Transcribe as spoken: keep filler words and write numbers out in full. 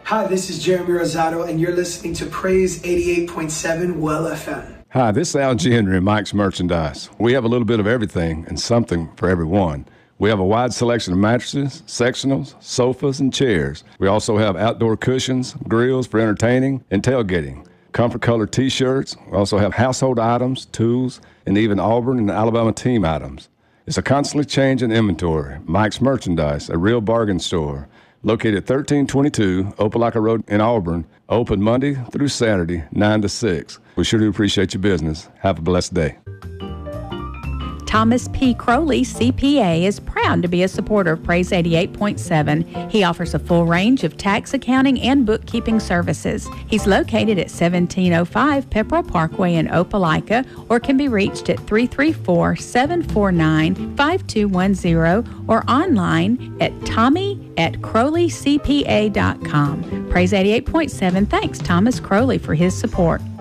Hi, this is Jeremy Rosado, and you're listening to Praise eighty-eight point seven Well F M. Hi, this is Al Henry, Mike's Merchandise. We have a little bit of everything and something for everyone. We have a wide selection of mattresses, sectionals, sofas, and chairs. We also have outdoor cushions, grills for entertaining and tailgating, comfort color t-shirts. We also have household items, tools, and even Auburn and Alabama team items. It's a constantly changing inventory. Mike's Merchandise, a real bargain store, located at thirteen twenty-two Opelika Road in Auburn, open Monday through Saturday, nine to six. We sure do appreciate your business. Have a blessed day. Thomas P. Crowley, C P A, is proud to be a supporter of Praise eighty-eight point seven. He offers a full range of tax accounting and bookkeeping services. He's located at seventeen oh five Pepperell Parkway in Opelika, or can be reached at three three four, seven four nine, five two one zero or online at tommy at crowley c p a dot com. Praise eighty-eight point seven thanks Thomas Crowley for his support.